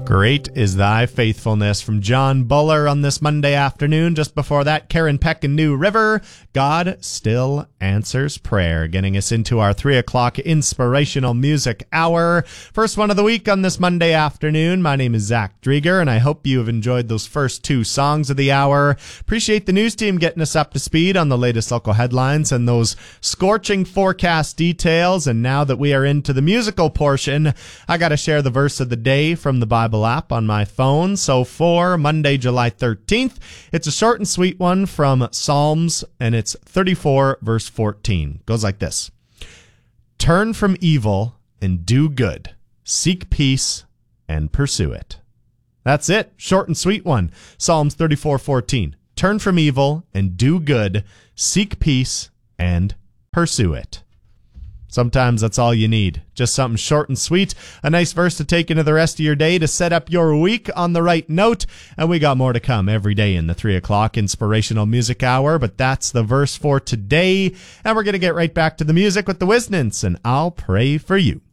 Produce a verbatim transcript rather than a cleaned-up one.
Great is thy faithfulness from John Buller on this Monday afternoon. Just before that, Karen Peck and New River. God still answers prayer, getting us into our three o'clock inspirational music hour. First one of the week on this Monday afternoon. My name is Zach Drieger, and I hope you have enjoyed those first two songs of the hour. Appreciate the news team getting us up to speed on the latest local headlines and those scorching forecast details. And now that we are into the musical portion, I got to share the verse of the day from the Bible app on my phone. So for Monday, July thirteenth, it's a short and sweet one from Psalms, and it's thirty-four, verse fourteen. Goes like this: Turn from evil and do good. Seek peace and pursue it. That's it. Short and sweet one. Psalms thirty-four fourteen. Turn from evil and do good. Seek peace and pursue it. Sometimes that's all you need. Just something short and sweet. A nice verse to take into the rest of your day to set up your week on the right note. And we got more to come every day in the three o'clock inspirational music hour. But that's the verse for today. And we're going to get right back to the music with the Wisnants. And I'll pray for you.